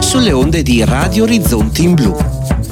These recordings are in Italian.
sulle onde di Radio Orizzonti in Blu.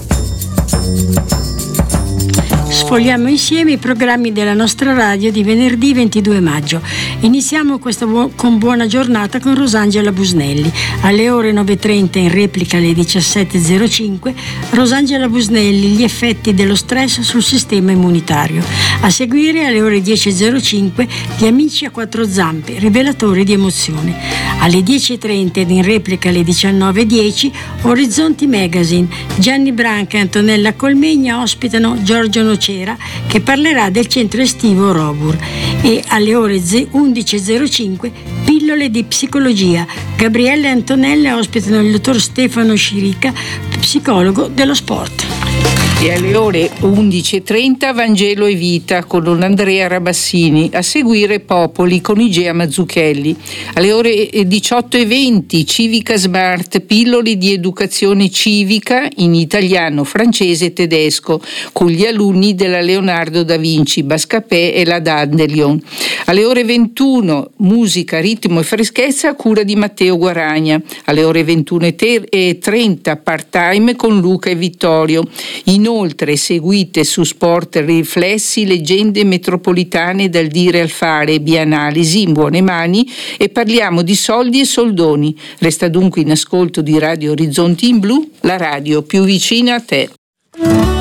Sfogliamo insieme i programmi della nostra radio di venerdì 22 maggio. Iniziamo con Buona giornata con Rosangela Busnelli. Alle ore 9.30 in replica alle 17.05 Rosangela Busnelli, gli effetti dello stress sul sistema immunitario. A seguire alle ore 10.05 Gli amici a quattro zampe, rivelatori di emozioni. Alle 10.30 ed in replica alle 19.10 Orizzonti Magazine. Gianni Branca e Antonella Colmegna ospitano Giorgio Nocera, che parlerà del centro estivo Robur. E alle ore 11.05 Pillole di psicologia. Gabriella e Antonella ospitano il dottor Stefano Scirica, psicologo dello sport. E alle ore 11.30 Vangelo e Vita con Andrea Rabassini. A seguire Popoli con Igea Mazzucchelli. Alle ore 18.20 Civica Smart, pillole di educazione civica in italiano, francese e tedesco con gli alunni della Leonardo da Vinci, Bascapè e la Dandelion. Alle ore 21 musica, ritmo e freschezza a cura di Matteo Guaragna. Alle ore 21.30 part-time con Luca e Vittorio. Inoltre seguite su Sport Riflessi leggende metropolitane dal dire al fare, Bianalisi in buone mani, e parliamo di soldi e soldoni. Resta dunque in ascolto di Radio Orizzonti in Blu, la radio più vicina a te.